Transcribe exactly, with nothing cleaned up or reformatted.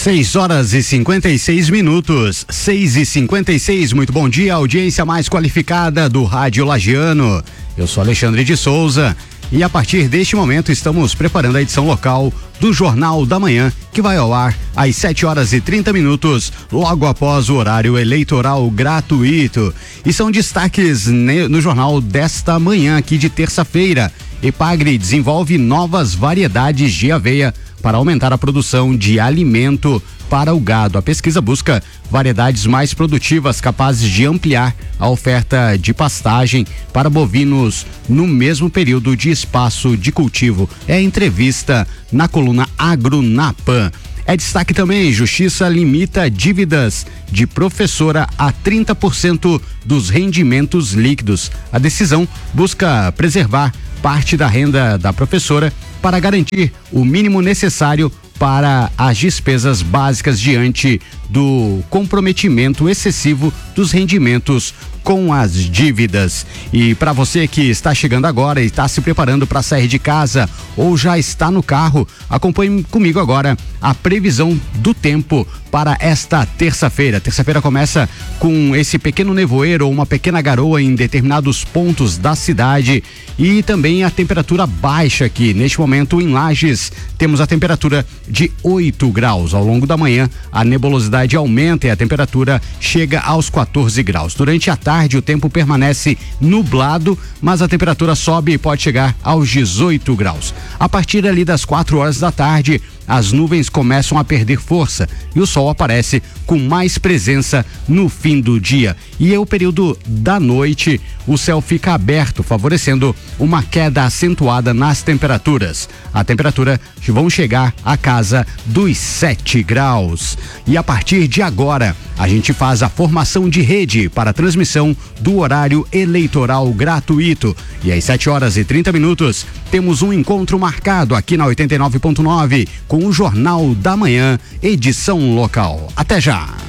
seis horas e cinquenta e seis minutos, seis e cinquenta e seis, muito bom dia, audiência mais qualificada do Rádio Lagiano. Eu sou Alexandre de Souza e a partir deste momento estamos preparando a edição local do Jornal da Manhã, que vai ao ar às sete horas e trinta minutos, logo após o horário eleitoral gratuito. E são destaques no jornal desta manhã aqui de terça-feira. Epagre desenvolve novas variedades de aveia para aumentar a produção de alimento para o gado. A pesquisa busca variedades mais produtivas capazes de ampliar a oferta de pastagem para bovinos no mesmo período de espaço de cultivo. É a entrevista na coluna Agro na Pan. É destaque também, Justiça limita dívidas de professora a trinta por cento dos rendimentos líquidos. A decisão busca preservar parte da renda da professora para garantir o mínimo necessário para as despesas básicas diante do comprometimento excessivo dos rendimentos com as dívidas. E para você que está chegando agora e está se preparando para sair de casa ou já está no carro, acompanhe comigo agora a previsão do tempo para esta terça-feira. Terça-feira começa com esse pequeno nevoeiro ou uma pequena garoa em determinados pontos da cidade e também a temperatura baixa aqui. Neste momento em Lages temos a temperatura de oito graus. Ao longo da manhã a nebulosidade aumenta e a temperatura chega aos quatorze graus. Durante a tarde o tempo permanece nublado, mas a temperatura sobe e pode chegar aos dezoito graus. A partir ali das quatro horas da tarde, as nuvens começam a perder força e o sol aparece com mais presença no fim do dia. E é o período da noite, o céu fica aberto, favorecendo uma queda acentuada nas temperaturas. A temperatura vão chegar à casa dos sete graus. E a partir de agora, a gente faz a formação de rede para a transmissão do horário eleitoral gratuito. E às sete horas e trinta minutos, temos um encontro marcado aqui na oitenta e nove ponto nove com o Jornal da Manhã, edição local. Até já!